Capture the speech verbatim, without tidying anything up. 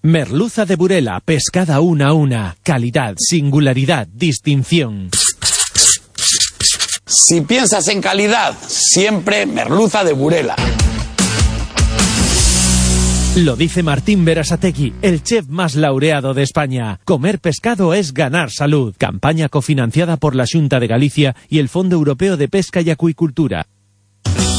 Merluza de Burela, pescada una a una. Calidad, singularidad, distinción. Si piensas en calidad, siempre merluza de Burela. Lo dice Martín Berasategui, el chef más laureado de España. Comer pescado es ganar salud. Campaña cofinanciada por la Xunta de Galicia y el Fondo Europeo de Pesca y Acuicultura.